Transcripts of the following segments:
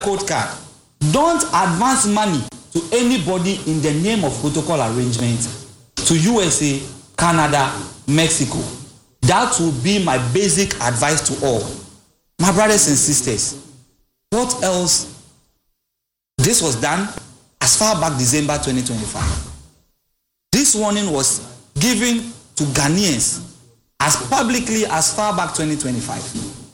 code card. Don't advance money to anybody in the name of protocol arrangement to USA, Canada, Mexico. That will be my basic advice to all. My brothers and sisters, what else? This was done as far back December 2025. This warning was given to Ghanaians as publicly as far back 2025.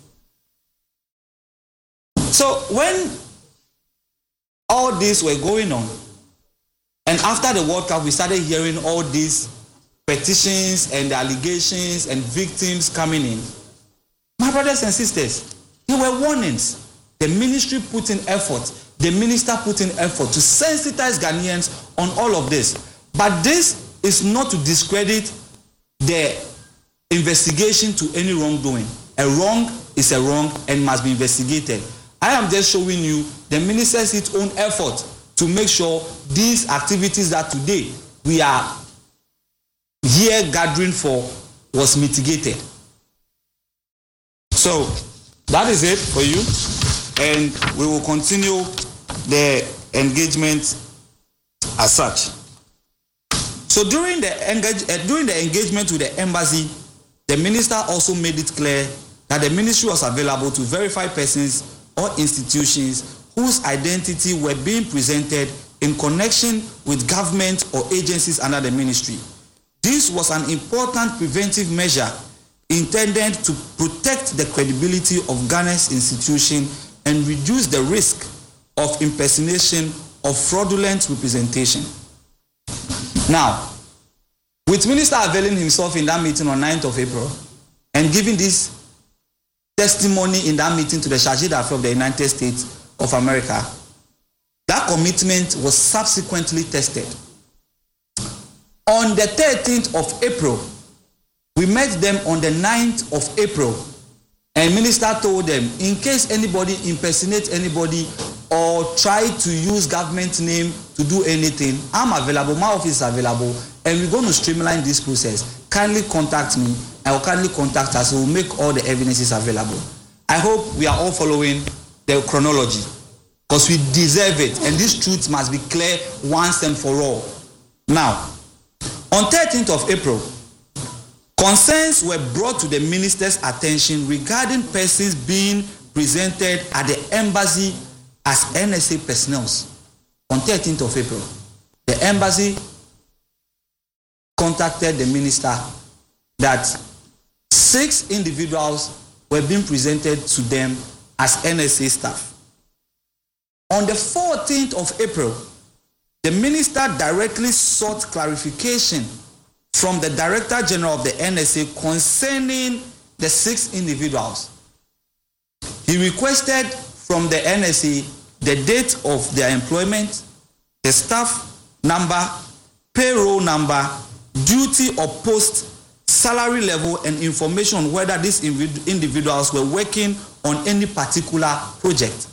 So when all this were going on, and after the World Cup, we started hearing all these petitions and allegations and victims coming in. My brothers and sisters, there were warnings. The ministry put in effort, the minister put in effort to sensitize Ghanaians on all of this. But this is not to discredit the investigation to any wrongdoing. A wrong is a wrong and must be investigated. I am just showing you the minister's its own effort to make sure these activities that today we are here gathering for was mitigated. So that is it for you, and we will continue the engagement as such. So during the engagement with the embassy, the minister also made it clear that the ministry was available to verify persons or institutions whose identity were being presented in connection with government or agencies under the ministry. This was an important preventive measure intended to protect the credibility of Ghana's institution and reduce the risk of impersonation or fraudulent representation. Now, with Minister availing himself in that meeting on 9th of April and giving this testimony in that meeting to the Chargé d'Affaires of the United States of America, that commitment was subsequently tested. On the 13th of April, we met them on the 9th of April, and Minister told them, in case anybody impersonates anybody or try to use government name to do anything, I'm available, my office is available, and we're going to streamline this process. Kindly contact me. I will kindly contact us. We will make all the evidences available. I hope we are all following the chronology, because we deserve it, and this truth must be clear once and for all. Now, on 13th of April, concerns were brought to the minister's attention regarding persons being presented at the embassy as NSA personnel. On 13th of April, the embassy contacted the minister that 6 individuals were being presented to them as NSA staff. On the 14th of April, the minister directly sought clarification from the Director General of the NSA concerning the 6 individuals. He requested from the NSA the date of their employment, the staff number, payroll number, duty or post, salary level, and information on whether these individuals were working on any particular project.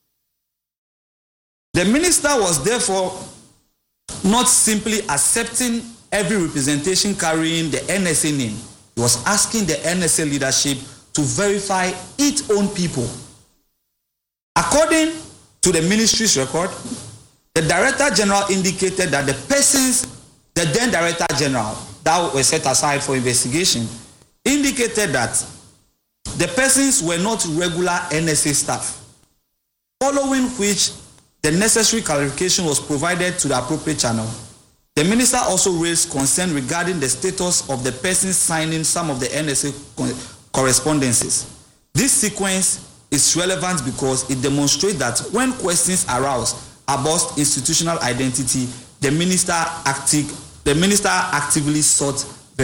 The minister was therefore not simply accepting every representation carrying the NSA name. He was asking the NSA leadership to verify its own people. According to the ministry's record, the Director General indicated that the persons, the then Director General, that were set aside for investigation, indicated that the persons were not regular NSA staff, following which the necessary clarification was provided to the appropriate channel. The minister also raised concern regarding the status of the persons signing some of the NSA correspondences. This sequence is relevant because it demonstrates that when questions arouse about institutional identity, the minister actively sought